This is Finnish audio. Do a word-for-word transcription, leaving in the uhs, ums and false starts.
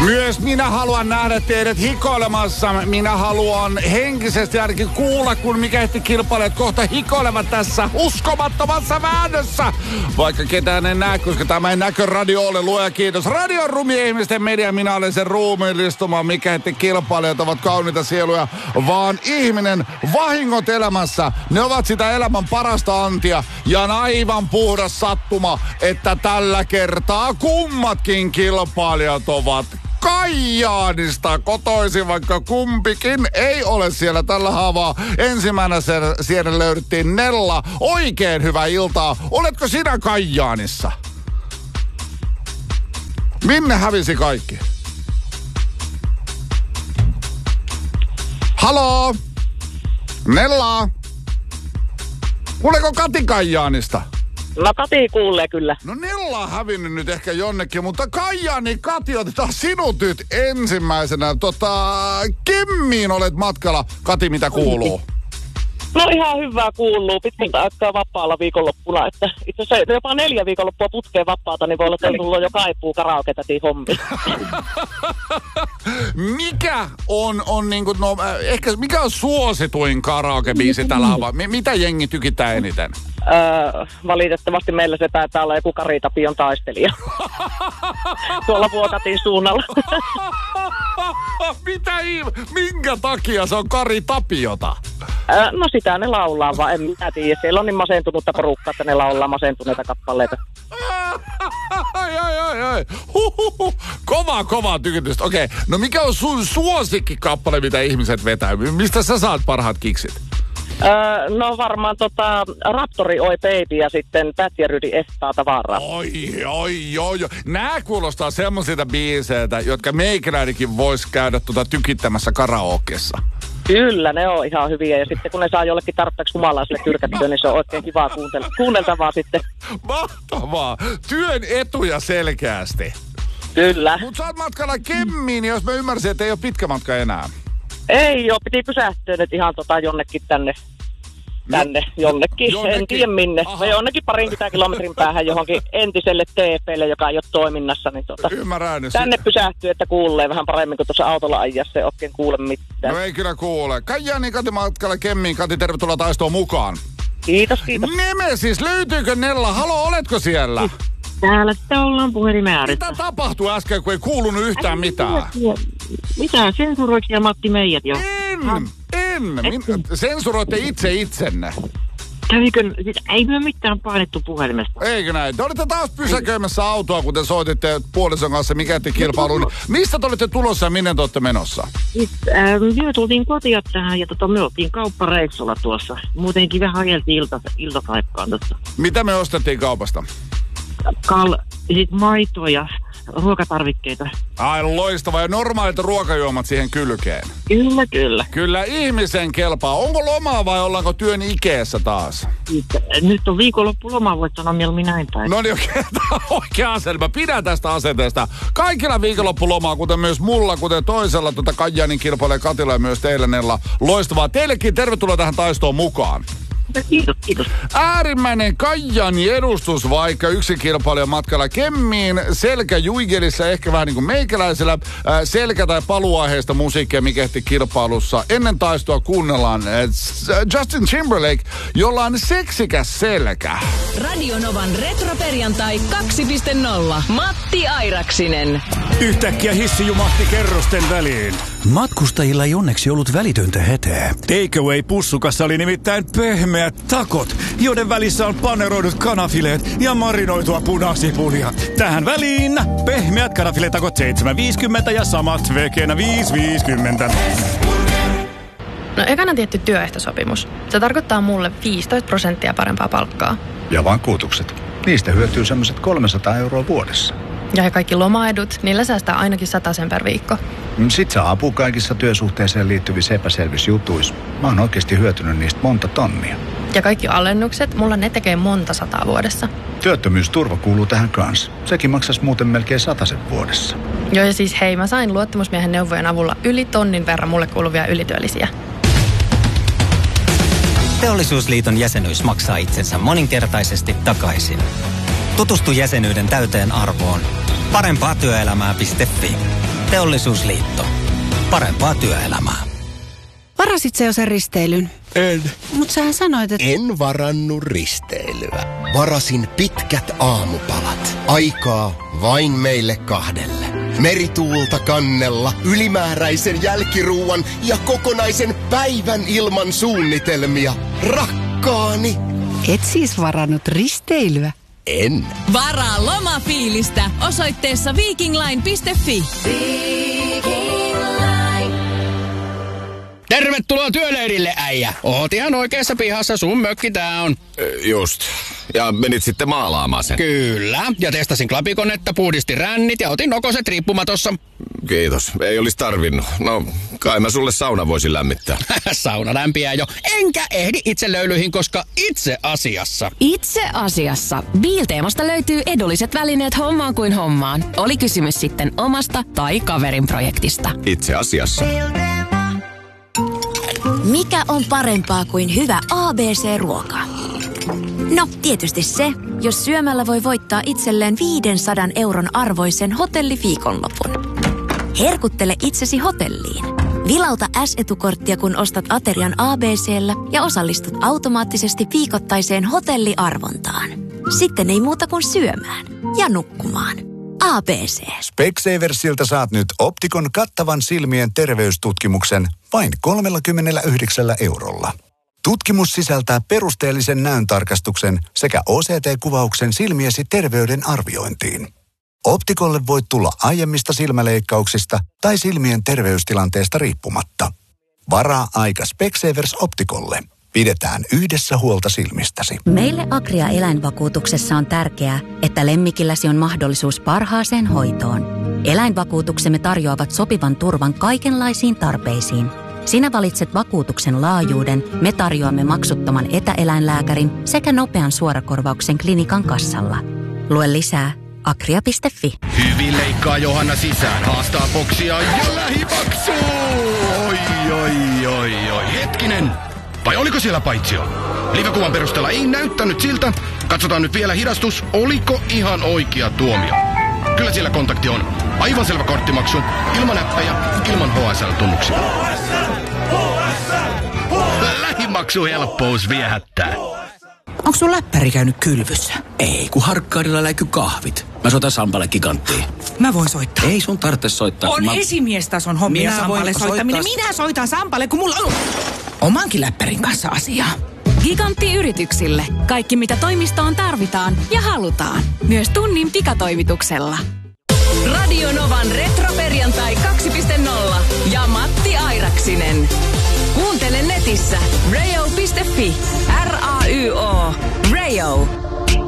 Myös minä haluan nähdä teidät hikoilemassa. Minä haluan henkisesti ainakin kuulla, kun mikä ehti kilpailijat kohta hikoilevat tässä uskomattomassa väännössä. Vaikka ketään en näe, koska tämä ei näkö radio ole, luoja kiitos. Radio on rumia ihmisten media, minä olen sen ruumiillistuma, mikä ehti kilpailijat ovat kauniita sieluja, vaan ihminen vahingot elämässä. Ne ovat sitä elämän parasta antia ja on aivan puhdas sattuma, että tällä kertaa kummatkin kilpailijat ovat Kajaanista kotoisin, vaikka kumpikin ei ole siellä tällä haavaa. Ensimmäinen siellä löydettiin Nella. Oikein hyvää iltaa. Oletko sinä Kajaanissa? Minne hävisi kaikki? Haloo? Nella? Kuuleeko Kati Kajaanista? No Kati kuulee kyllä. No Nella on hävinnyt nyt ehkä jonnekin, mutta Kajaani, Kati, otetaan sinut nyt ensimmäisenä. Tota, Kemmiin olet matkalla. Kati, mitä kuuluu? No ihan hyvää kuuluu. Pitkältä aikaa vapaalla viikonloppuna. Että itse asiassa jopa neljä viikonloppua putkeen vapaata, niin voi olla, että tullut jo kaipuu karaoke-tätiin hommiin. Mikä on, on niinku, no ehkä, mikä on suosituin karaoke-biisi tällä haavaa? Mitä jengi tykittää eniten? Öö, valitettavasti meillä se taitaa olla joku Kari Tapion taistelija. Tuolla Vuokatin suunnalla. Mitä ihme? Minkä takia se on Kari Tapiota? Öö, no sitä ne laulaa vaan, en minä tiedä. Siellä on niin masentunutta porukkaa, että ne laulaa masentuneita kappaleita. Ai, ai, ai, ai. Huhuhu. Kova, kova tykitystä. Okei, okay. No mikä on sun suosikkikappale, mitä ihmiset vetää? Mistä sä saat parhaat kiksit? Öö, no varmaan tota Raptori Oi Baby ja sitten Pätjä Rydi Estaa tavaraa. Oi, oi, oi, oi. Nää kuulostaa semmosilta biiseitä, jotka meikäläinikin vois käydä tuota tykittämässä karaokeessa. Kyllä, ne on ihan hyviä. Ja sitten kun ne saa jollekin tarpeeksi humalaiselle tyrkättyä, niin se on oikein kivaa kuuntella. Kuunneltavaa sitten. Mahtavaa. Työn etuja selkeästi. Kyllä. Mut sä oot matkalla Kemmiin, niin jos mä ymmärsin, että ei ole pitkä matka enää. Ei oo, piti pysähtyä nyt ihan tota jonnekin tänne. Tänne jo, jonnekin. jonnekin, en tiedä minne. Aha. Jonnekin parinkymmentä kilometrin päähän johonkin entiselle T P:lle, joka ei ole toiminnassa. Niin tota, ymmärrän. Tänne pysähtyy, että kuulee vähän paremmin kuin tuossa autolla ajassa, ei oikein kuule mitään. No ei kyllä kuule. Kajaani Kati matkalla Kemmiin. Kati, tervetuloa taistoon mukaan. Kiitos, kiitos. Nemesis, löytyykö Nella? Halo, oletko siellä? Täällä sitten ollaan puhelimen ääressä. Mitä tapahtui äsken, kun ei kuulunut yhtään Ai, mitään? Mitä? Sensuroiko ja Matti meidät jo? En, ha? en. Min, sensuroitte itse itsenne. Kävikö, siis ei me mitään painettu puhelimesta. Eikö näin? Te olitte taas pysäköimässä autoa, kun te soititte puolison kanssa, mikä ette kilpailuun. Mistä te olitte tulossa ja minne te olette menossa? Me tultiin kotia tähän ja tota, me oltiin kauppareissulla tuossa. Muutenkin vähän ajeltiin ilta, iltasaipkaan tuossa. Mitä me ostettiin kaupasta? Kal, sit maitoa ja ruokatarvikkeita. Ai loistavaa. Ja normaalit ruokajuomat siihen kylkeen. Kyllä, kyllä. Kyllä ihmisen kelpaa. Onko lomaa vai ollaanko työn ikeessä taas? Nyt on viikonloppu lomaa, voit sanoa mieluummin näin päin. No niin, oikein, oikea aselma. Pidän tästä asenteesta. Kaikilla viikonloppu lomaa, kuten myös mulla, kuten toisella tuota Kajaanin kilpailee Katilla ja myös teillä Nella. Loistavaa. Teillekin tervetuloa tähän taistoon mukaan. Kiitos, kiitos. Äärimmäinen Kajaani edustus, vaikka yksi kilpailija matkalla Kemmiin, selkä Juigelissä, ehkä vähän niin kuin meikäläisellä, ää, selkä- tai paluaiheista musiikkia, mikä ehti kilpailussa. Ennen taistoa kuunnellaan ää, Justin Timberlake, jolla on seksikäs selkä. Radio Novan retroperjantai kaksi piste nolla. Matti Airaksinen. Yhtäkkiä hissi jumahti kerrosten väliin. Matkustajilla ei onneksi ollut välitöntä hätää. Takeaway-pussukassa oli nimittäin pehmeät takot, joiden välissä on paneroidut kanafileet ja marinoitua punasipulia. Tähän väliin pehmeät kanafiletakot seitsemän viisikymmentä ja samat vekenä viisi viisikymmentä. No ekana tietty työehtosopimus. Se tarkoittaa mulle viisitoista prosenttia parempaa palkkaa. Ja vakuutukset. Niistä hyötyy semmoiset kolmesataa euroa vuodessa. Ja kaikki lomaedut, niillä säästää ainakin satasen per viikko. Sit saa apua kaikissa työsuhteeseen liittyvissä epäselvissä Mä oon oikeasti hyötynyt niistä monta tonnia. Ja kaikki alennukset, mulla ne tekee monta sataa vuodessa. Työttömyysturva kuuluu tähän kanssa. Sekin maksaisi muuten melkein satasen vuodessa. Joo, ja siis hei, mä sain luottamusmiehen neuvojen avulla yli tonnin verran mulle kuuluvia ylityöllisiä. Teollisuusliiton jäsenyys maksaa itsensä moninkertaisesti takaisin. Tutustu jäsenyyden täyteen arvoon. Parempaa työelämää piste fi. Teollisuusliitto. Parempaa työelämää. Varasit sä jo sen risteilyn? En. Mut sähän sanoit, että... En varannut risteilyä. Varasin pitkät aamupalat. Aikaa vain meille kahdelle. Merituulta kannella, ylimääräisen jälkiruuan ja kokonaisen päivän ilman suunnitelmia. Rakkaani. Et siis varannut risteilyä? En. Varaa lomafiilistä osoitteessa viikingline piste fi. Tervetuloa työleirille, äijä. Oot ihan oikeassa pihassa, sun mökki tää on. Just. Ja menit sitten maalaamaan sen. Kyllä. Ja testasin klapikonetta, puhdistin rännit ja otin nokoset riippumatossa. Kiitos. Ei olisi tarvinnut. No, kai mä sulle sauna voisin lämmittää. Sauna lämpiää jo. Enkä ehdi itse löylyihin, koska itse asiassa. Itse asiassa. Biilteemasta löytyy edulliset välineet hommaan kuin hommaan. Oli kysymys sitten omasta tai kaverin projektista. Itse asiassa. Mikä on parempaa kuin hyvä A B C-ruoka? No, tietysti se, jos syömällä voi voittaa itselleen viisisataa euron arvoisen hotelliviikonlopun. Herkuttele itsesi hotelliin. Vilauta S-etukorttia, kun ostat aterian A B C:llä ja osallistut automaattisesti viikoittaiseen hotelliarvontaan. Sitten ei muuta kuin syömään ja nukkumaan. A B C. Specsaversilta saat nyt Optikon kattavan silmien terveystutkimuksen vain kolmekymmentäyhdeksän eurolla. Tutkimus sisältää perusteellisen näöntarkastuksen sekä O C T-kuvauksen silmiesi terveyden arviointiin. Optikolle voit tulla aiemmista silmäleikkauksista tai silmien terveystilanteesta riippumatta. Varaa aika Specsavers Optikolle. Pidetään yhdessä huolta silmistäsi. Meille Agria eläinvakuutuksessa on tärkeää, että lemmikilläsi on mahdollisuus parhaaseen hoitoon. Eläinvakuutuksemme tarjoavat sopivan turvan kaikenlaisiin tarpeisiin. Sinä valitset vakuutuksen laajuuden, me tarjoamme maksuttoman etäeläinlääkärin sekä nopean suorakorvauksen klinikan kassalla. Lue lisää agria piste fi. Hyvin leikkaa Johanna sisään, haastaa boksia ja lähipaksu! Oi, oi, oi, oi, hetkinen! Vai oliko siellä paitsio? Live-kuvan perusteella ei näyttänyt siltä. Katsotaan nyt vielä hidastus. Oliko ihan oikea tuomio? Kyllä siellä kontakti on. Aivan selvä korttimaksu. Ilman näppejä, ilman H S L-tunnuksia. Lähimaksuhelppous viehättää. Onko sun läppäri käynyt kylvyssä? Ei, kun Harkkaarilla läiky kahvit. Mä soitan Sampalle Giganttiin. Mä voin soittaa. Ei sun tarvitse soittaa. On mä... esimiestason hommia Minä Sampalle soittaminen. soittaa... Minä soitan Sampalle, kun mulla on omankin läppärin kanssa asiaa. Gigantti yrityksille. Kaikki mitä toimistoon tarvitaan ja halutaan. Myös tunnin pikatoimituksella. Radio Novan retroperjantai kaksi piste nolla ja Matti Airaksinen. Kuuntele netissä radio piste fi,